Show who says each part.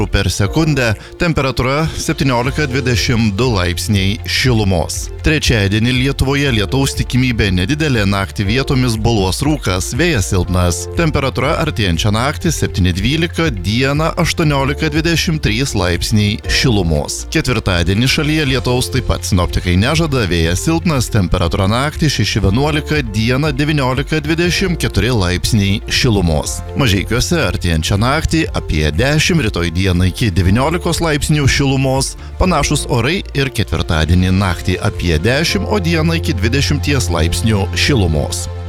Speaker 1: per sekundę, temperatūra 17–22 laipsniai šilumos. Trečiadienį Lietuvoje lietaus tikimybė nedidelė, naktį vietomis boluos rūkas, vėjas silpnas. Temperatūra artėjančią naktį 7–12, dieną 18–23 laipsniai šilumos. Ketvirtadienį šalyje lietaus taip pat sinoptikai nežada, vėjas silpnas, temperatūra naktį 6–11, dieną 19–24 laipsniai šilumos. Mažeikiuose artėjančią naktį apie 10, rytoj dieną iki 19 laipsnių šilumos, panašus orai ir ketvirtadienį naktį apie 10, o dieną iki 20 laipsnių šilumos.